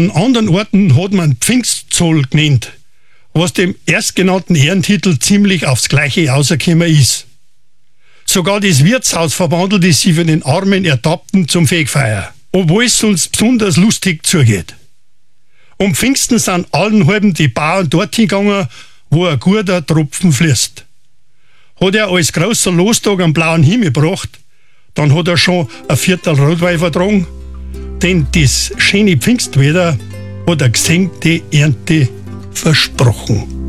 An anderen Orten hat man Pfingstzoll genannt, was dem erstgenannten Ehrentitel ziemlich aufs Gleiche ausgekommen ist. Sogar das Wirtshaus verwandelte sich für den armen Ertappten zum Fegfeuer, obwohl es sonst besonders lustig zugeht. Um Pfingsten sind allen halben die Bauern dorthin gegangen, wo ein guter Tropfen fließt. Hat er als großer Lostag einen blauen Himmel gebracht, dann hat er schon ein Viertel Rotwein vertragen, denn das schöne Pfingstwetter hat eine gesenkte Ernte versprochen.